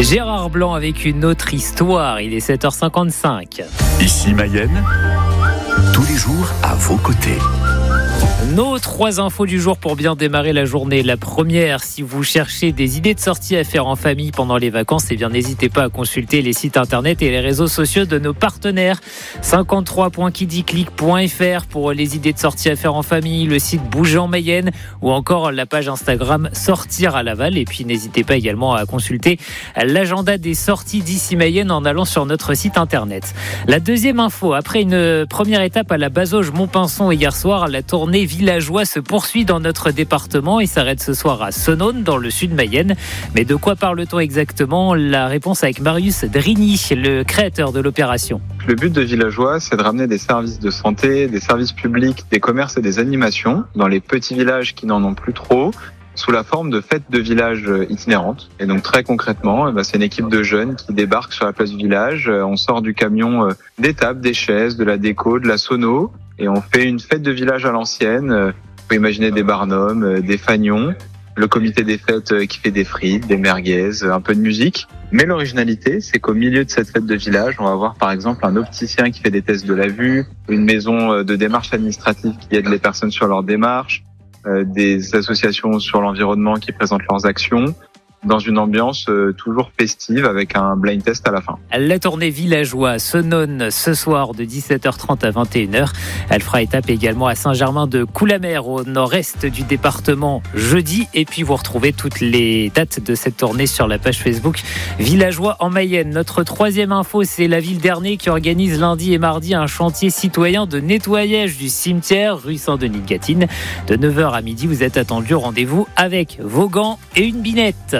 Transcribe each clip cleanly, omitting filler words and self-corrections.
Gérard Blanc avec une autre histoire, il est 7h55. Ici Mayenne, tous les jours à vos côtés. Nos 3 infos du jour pour bien démarrer la journée. La première, si vous cherchez des idées de sortie à faire en famille pendant les vacances, eh bien n'hésitez pas à consulter les sites internet et les réseaux sociaux de nos partenaires. 53.kidiclick.fr pour les idées de sortie à faire en famille, le site Bouger en Mayenne ou encore la page Instagram Sortir à Laval. Et puis n'hésitez pas également à consulter l'agenda des sorties d'ici Mayenne en allant sur notre site internet. La deuxième info, après une première étape à la Bazauge Montpinçon hier soir, la tournée Villageois se poursuit dans notre département et s'arrête ce soir à Senones dans le sud Mayenne. Mais de quoi parle-t-on exactement ? La réponse avec Marius Drigny, le créateur de l'opération. Le but de Villageois, c'est de ramener des services de santé, des services publics, des commerces et des animations dans les petits villages qui n'en ont plus trop, sous la forme de fêtes de village itinérantes. Et donc très concrètement, c'est une équipe de jeunes qui débarquent sur la place du village. On sort du camion des tables, des chaises, de la déco, de la sono. Et on fait une fête de village à l'ancienne. Vous pouvez imaginer des barnums, des fagnons, le comité des fêtes qui fait des frites, des merguez, un peu de musique. Mais l'originalité, c'est qu'au milieu de cette fête de village, on va avoir par exemple un opticien qui fait des tests de la vue, une maison de démarches administratives qui aide les personnes sur leurs démarches, des associations sur l'environnement qui présentent leurs actions, dans une ambiance toujours festive avec un blind test à la fin. La tournée Villageois Senones ce soir de 17h30 à 21h. Elle fera étape également à Saint-Germain-de-Coulamer au nord-est du département jeudi. Et puis vous retrouvez toutes les dates de cette tournée sur la page Facebook Villageois en Mayenne. Notre troisième info, c'est la ville d'Ernée qui organise lundi et mardi un chantier citoyen de nettoyage du cimetière rue Saint-Denis-de-Gâtine. De 9h à midi, vous êtes attendus au rendez-vous avec vos gants et une binette.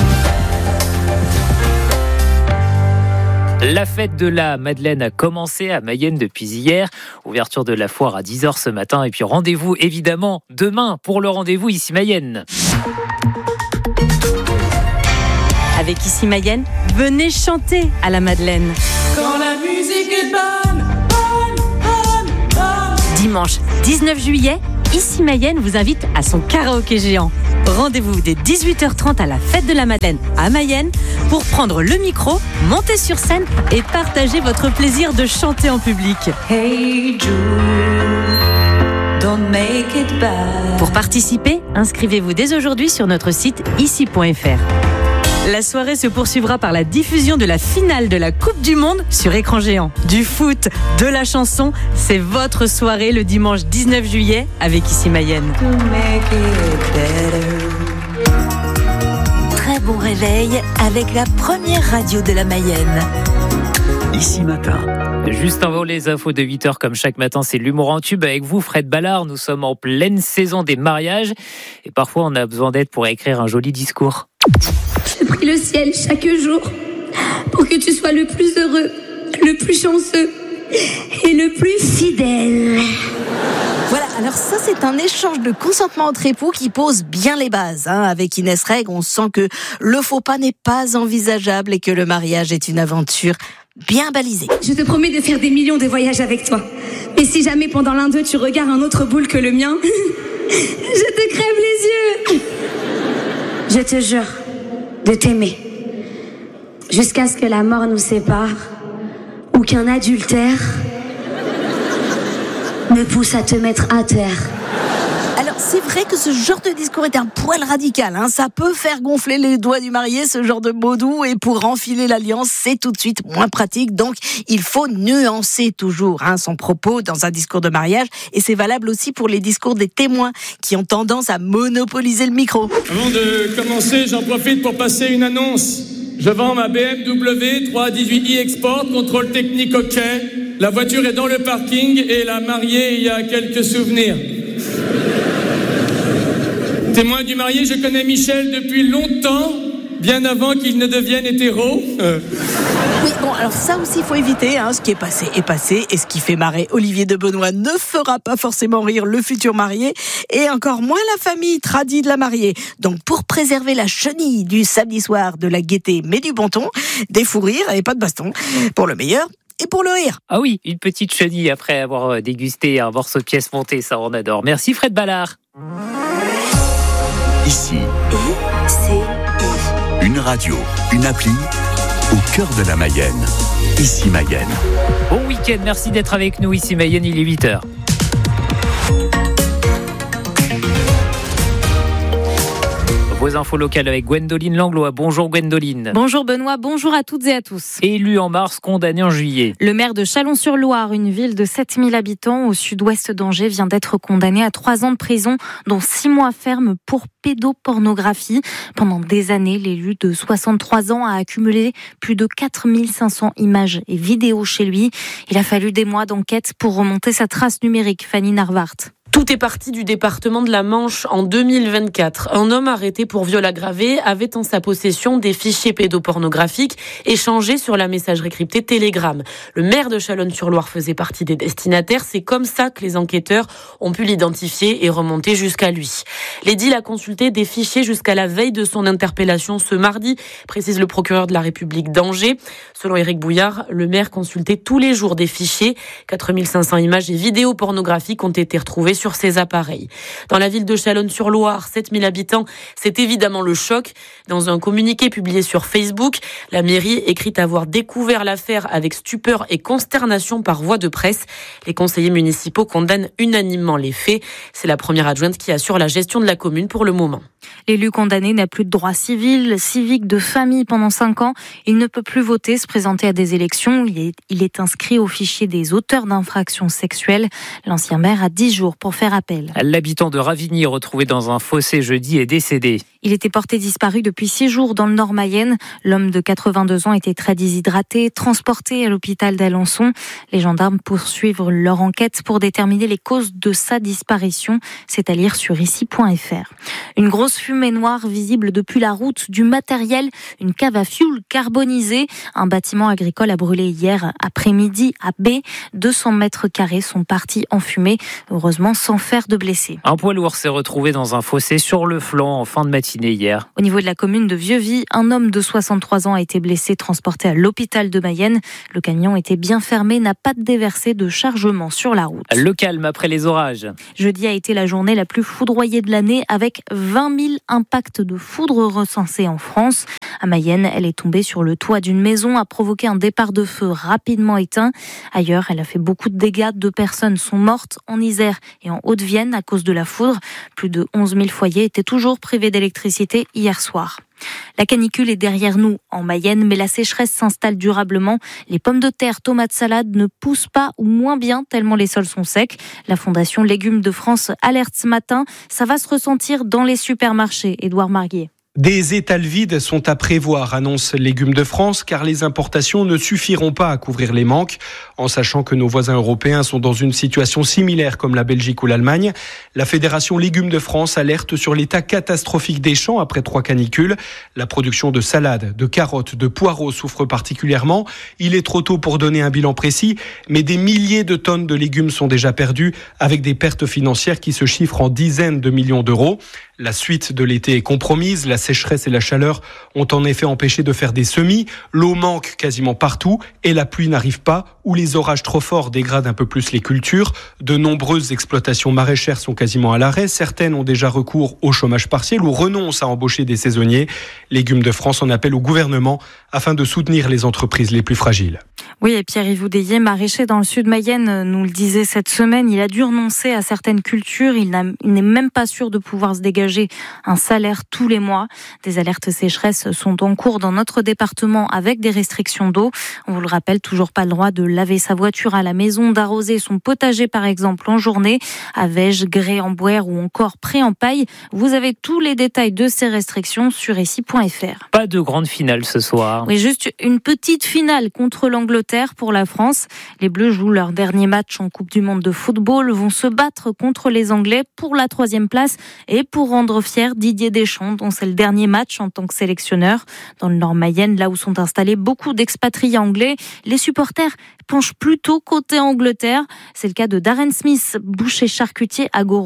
La fête de la Madeleine a commencé à Mayenne depuis hier. Ouverture de la foire à 10h ce matin. Et puis rendez-vous évidemment demain pour le rendez-vous Ici Mayenne. Avec Ici Mayenne, venez chanter à la Madeleine. Quand la musique est bonne, bonne, bonne, bonne. Dimanche 19 juillet, Ici Mayenne vous invite à son karaoké géant. Rendez-vous dès 18h30 à la fête de la Madeleine à Mayenne pour prendre le micro, monter sur scène et partager votre plaisir de chanter en public. Hey Jude, don't make it bad. Pour participer, inscrivez-vous dès aujourd'hui sur notre site ici.fr. La soirée se poursuivra par la diffusion de la finale de la Coupe du Monde sur écran géant. Du foot, de la chanson, c'est votre soirée le dimanche 19 juillet avec Ici Mayenne. To make it better. Très bon réveil avec la première radio de la Mayenne. Ici Matin. Juste avant les infos de 8h comme chaque matin, c'est l'humour en tube avec vous Fred Ballard. Nous sommes en pleine saison des mariages et parfois on a besoin d'aide pour écrire un joli discours. Je prie le ciel chaque jour pour que tu sois le plus heureux, le plus chanceux et le plus fidèle. Voilà, alors ça c'est un échange de consentement entre époux qui pose bien les bases. Avec Inès Reg, on sent que le faux pas n'est pas envisageable et que le mariage est une aventure bien balisée. Je te promets de faire des millions de voyages avec toi. Mais si jamais pendant l'un d'eux tu regardes un autre boule que le mien, je te crève les yeux. Je te jure de t'aimer jusqu'à ce que la mort nous sépare ou qu'un adultère me pousse à te mettre à terre. Alors c'est vrai que ce genre de discours est un poil radical. Ça peut faire gonfler les doigts du marié, ce genre de mots doux. Et pour enfiler l'alliance, c'est tout de suite moins pratique. Donc il faut nuancer toujours son propos dans un discours de mariage. Et c'est valable aussi pour les discours des témoins qui ont tendance à monopoliser le micro. Avant de commencer, j'en profite pour passer une annonce. Je vends ma BMW 318i Export, contrôle technique OK. La voiture est dans le parking et la mariée y a quelques souvenirs. Témoin du marié, je connais Michel depuis longtemps, bien avant qu'il ne devienne hétéro. Oui, bon, alors ça aussi, il faut éviter. Ce qui est passé est passé. Et ce qui fait marrer Olivier de Benoît ne fera pas forcément rire le futur marié. Et encore moins la famille tradie de la mariée. Donc, pour préserver la chenille du samedi soir, de la gaieté, mais du bon ton, des fous rires et pas de baston. Pour le meilleur et pour le rire. Ah oui, une petite chenille après avoir dégusté un morceau de pièce montée, ça on adore. Merci Fred Ballard. Ici, Une radio, une appli, au cœur de la Mayenne. Ici Mayenne. Bon week-end, merci d'être avec nous. Ici Mayenne, il est 8h. Vos infos locales avec Gwendoline Langlois. Bonjour Gwendoline. Bonjour Benoît, bonjour à toutes et à tous. Élu en mars, condamné en juillet. Le maire de Chalon-sur-Loire, une ville de 7000 habitants au sud-ouest d'Angers, vient d'être condamné à 3 ans de prison, dont 6 mois ferme pour pédopornographie. Pendant des années, l'élu de 63 ans a accumulé plus de 4500 images et vidéos chez lui. Il a fallu des mois d'enquête pour remonter sa trace numérique. Fanny Narvart. Tout est parti du département de la Manche en 2024. Un homme arrêté pour viol aggravé avait en sa possession des fichiers pédopornographiques échangés sur la messagerie cryptée Telegram. Le maire de Chalonnes-sur-Loire faisait partie des destinataires. C'est comme ça que les enquêteurs ont pu l'identifier et remonter jusqu'à lui. L'édile a consulté des fichiers jusqu'à la veille de son interpellation ce mardi, précise le procureur de la République d'Angers. Selon Éric Bouillard, le maire consultait tous les jours des fichiers. 4500 images et vidéos pornographiques ont été retrouvées sur ces appareils. Dans la ville de Chalonnes-sur-Loire, 7000 habitants, c'est évidemment le choc. Dans un communiqué publié sur Facebook, la mairie écrit avoir découvert l'affaire avec stupeur et consternation par voie de presse. Les conseillers municipaux condamnent unanimement les faits. C'est la première adjointe qui assure la gestion de la commune pour le moment. L'élu condamné n'a plus de droits civils, civiques, de famille pendant 5 ans. Il ne peut plus voter, se présenter à des élections. Il est inscrit au fichier des auteurs d'infractions sexuelles. L'ancien maire a 10 jours pour faire appel. L'habitant de Ravigny, retrouvé dans un fossé jeudi, est décédé. Il était porté disparu depuis 6 jours dans le Nord Mayenne. L'homme de 82 ans était très déshydraté, transporté à l'hôpital d'Alençon. Les gendarmes poursuivent leur enquête pour déterminer les causes de sa disparition. C'est à lire sur ici.fr. Une grosse fumée noire visible depuis la route, du matériel, une cave à fioul carbonisée. Un bâtiment agricole a brûlé hier après-midi à B. 200 mètres carrés sont partis en fumée. Heureusement, sans faire de blessés. Un poids lourd s'est retrouvé dans un fossé sur le flanc en fin de matinée hier. Au niveau de la commune de Vieux-Vie, un homme de 63 ans a été blessé, transporté à l'hôpital de Mayenne. Le camion était bien fermé, n'a pas déversé de chargement sur la route. Le calme après les orages. Jeudi a été la journée la plus foudroyée de l'année, avec 20 000 impacts de foudre recensés en France. À Mayenne, elle est tombée sur le toit d'une maison, a provoqué un départ de feu rapidement éteint. Ailleurs, elle a fait beaucoup de dégâts. 2 personnes sont mortes en Isère et en Haute-Vienne à cause de la foudre. Plus de 11 000 foyers étaient toujours privés d'électricité hier soir. La canicule est derrière nous en Mayenne, mais la sécheresse s'installe durablement. Les pommes de terre, tomates, salades ne poussent pas ou moins bien tellement les sols sont secs. La Fondation Légumes de France alerte ce matin. Ça va se ressentir dans les supermarchés. Édouard Marguier. Des étals vides sont à prévoir, annonce Légumes de France, car les importations ne suffiront pas à couvrir les manques. En sachant que nos voisins européens sont dans une situation similaire comme la Belgique ou l'Allemagne, la Fédération Légumes de France alerte sur l'état catastrophique des champs après 3 canicules. La production de salades, de carottes, de poireaux souffre particulièrement. Il est trop tôt pour donner un bilan précis, mais des milliers de tonnes de légumes sont déjà perdues, avec des pertes financières qui se chiffrent en dizaines de millions d'euros. La suite de l'été est compromise. La sécheresse et la chaleur ont en effet empêché de faire des semis. L'eau manque quasiment partout et la pluie n'arrive pas, ou les orages trop forts dégradent un peu plus les cultures. De nombreuses exploitations maraîchères sont quasiment à l'arrêt. Certaines ont déjà recours au chômage partiel ou renoncent à embaucher des saisonniers. Légumes de France en appelle au gouvernement afin de soutenir les entreprises les plus fragiles. Oui, et Pierre-Yves Oudéier, maraîcher dans le sud Mayenne, nous le disait cette semaine, il a dû renoncer à certaines cultures. Il n'est même pas sûr de pouvoir se dégager un salaire tous les mois. Des alertes sécheresse sont en cours dans notre département avec des restrictions d'eau. On vous le rappelle, toujours pas le droit de laver sa voiture à la maison, d'arroser son potager par exemple en journée, à Vège, Gré-en-Boire ou encore Pré-en-Paille. Vous avez tous les détails de ces restrictions sur ici.fr. Pas de grande finale ce soir. Oui, juste une petite finale contre l'Angleterre pour la France. Les Bleus jouent leur dernier match en Coupe du Monde de football, vont se battre contre les Anglais pour la 3e place et pour rendre fier Didier Deschamps, dont c'est le dernier match en tant que sélectionneur. Dans le Nord Mayenne, là où sont installés beaucoup d'expatriés anglais, les supporters penchent plutôt côté Angleterre. C'est le cas de Darren Smith, boucher charcutier à Goron.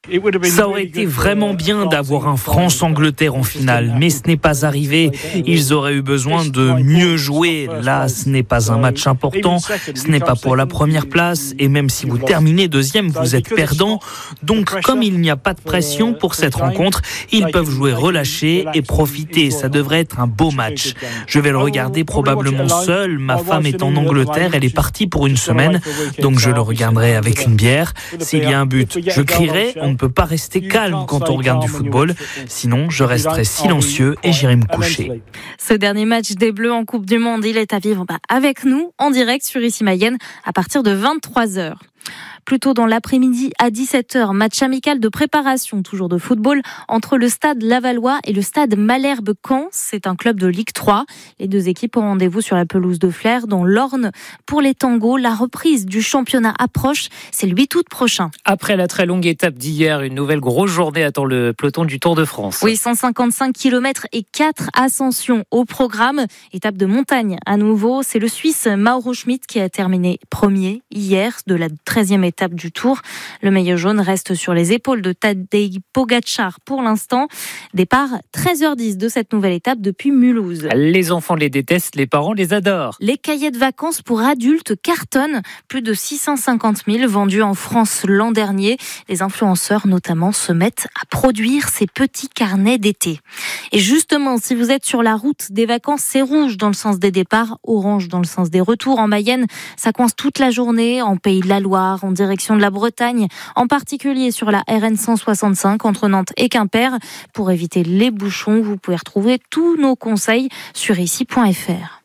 Ça aurait été vraiment bien d'avoir un France-Angleterre en finale, mais ce n'est pas arrivé. Ils auraient eu besoin de mieux jouer. Là, ce n'est pas un match important, ce n'est pas pour la première place, et même si vous terminez deuxième, vous êtes perdant. Donc, comme il n'y a pas de pression pour cette rencontre, ils peuvent jouer relâchés et profiter. Ça devrait être un beau match. Je vais le regarder probablement seul. Ma femme est en Angleterre, elle est partie pour une semaine, donc je le regarderai avec une bière. S'il y a un but, je crierai. On ne peut pas rester calme quand on regarde du football. Sinon, je resterai silencieux et j'irai me coucher. Ce dernier match des Bleus en Coupe du Monde, il est à vivre avec nous en direct sur Ici Mayenne à partir de 23h. Plus tôt dans l'après-midi à 17h, match amical de préparation, toujours de football, entre le stade Lavallois et le stade Malherbe-Caen. C'est un club de Ligue 3. Les deux équipes ont rendez-vous sur la pelouse de Flers, dans l'Orne. Pour les tangos, la reprise du championnat approche. C'est le 8 août prochain. Après la très longue étape d'hier, une nouvelle grosse journée attend le peloton du Tour de France. Oui, 155 km et 4 ascensions au programme. Étape de montagne à nouveau. C'est le Suisse Mauro Schmid qui a terminé premier hier de la 13e étape du Tour. Le maillot jaune reste sur les épaules de Tadej Pogačar pour l'instant. Départ 13h10 de cette nouvelle étape depuis Mulhouse. Les enfants les détestent, les parents les adorent. Les cahiers de vacances pour adultes cartonnent. Plus de 650 000 vendus en France l'an dernier. Les influenceurs notamment se mettent à produire ces petits carnets d'été. Et justement, si vous êtes sur la route des vacances, c'est rouge dans le sens des départs, orange dans le sens des retours. En Mayenne, ça coince toute la journée en Pays de la Loire, en direction de la Bretagne, en particulier sur la RN 165 entre Nantes et Quimper. Pour éviter les bouchons, vous pouvez retrouver tous nos conseils sur ici.fr.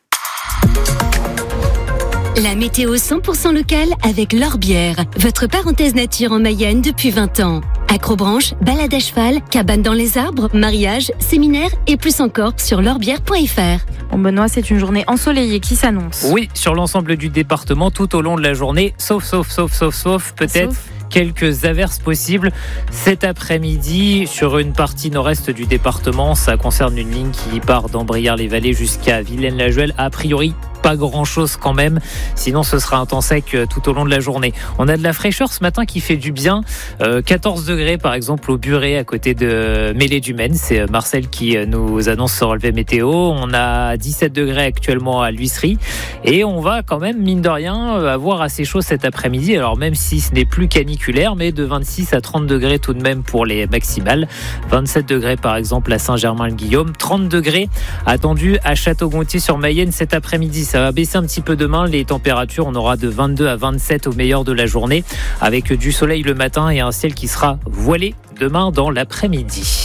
La météo 100% locale avec L'Orbière, votre parenthèse nature en Mayenne depuis 20 ans. Acrobranche, balade à cheval, cabane dans les arbres, mariage, séminaire et plus encore sur l'orbière.fr. Bon Benoît, c'est une journée ensoleillée qui s'annonce. Oui, sur l'ensemble du département tout au long de la journée, sauf peut-être quelques averses possibles cet après-midi sur une partie nord-est du département. Ça concerne une ligne qui part d'Ambrières-les-Vallées jusqu'à Villaines-la-Juelle. A priori, pas grand-chose quand même. Sinon, ce sera un temps sec tout au long de la journée. On a de la fraîcheur ce matin qui fait du bien. 14 degrés par exemple au Buret à côté de Mêlée-du-Maine. C'est Marcel qui nous annonce ce relevé météo. On a 17 degrés actuellement à l'Huisserie. Et on va quand même, mine de rien, avoir assez chaud cet après-midi. Alors même si ce n'est plus caniculaire, mais de 26 à 30 degrés tout de même pour les maximales. 27 degrés par exemple à Saint-Germain-le-Guillaume. 30 degrés attendus à Château-Gontier-sur-Mayenne cet après-midi. Ça va baisser un petit peu demain. Les températures, on aura de 22 à 27 au meilleur de la journée, avec du soleil le matin et un ciel qui sera voilé demain dans l'après-midi.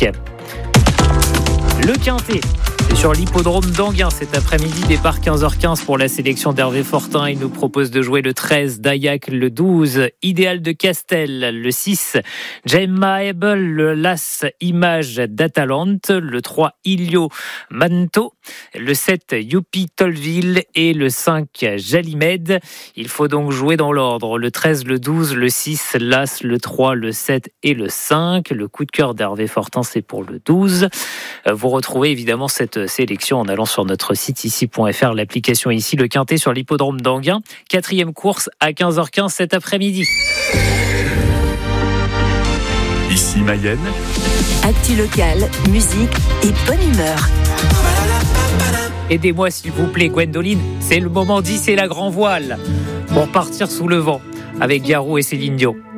Le Quintet, c'est sur l'hippodrome d'Anguin cet après-midi, départ 15h15 pour la sélection d'Hervé Fortin. Il nous propose de jouer le 13 d'Ayac, le 12 Idéal de Castel, le 6 Gemma Ebel, le Las Image d'Atalante, le 3 Ilio Manto, le 7 Youpi Tolville et le 5 Jalimed. Il faut donc jouer dans l'ordre, le 13, le 12, le 6, l'As, le 3, le 7 et le 5. Le coup de cœur d'Hervé Fortin, c'est pour le 12. Vous retrouvez évidemment cette sélection en allant sur notre site ici.fr, l'application ici, le Quintet sur l'hippodrome d'Anguin. 4e course à 15h15 cet après-midi. Ici Mayenne. Actu locale, musique et bonne humeur. Aidez-moi s'il vous plaît, Gwendoline, c'est le moment d'hisser la grand voile pour partir sous le vent avec Garou et Céline Dion.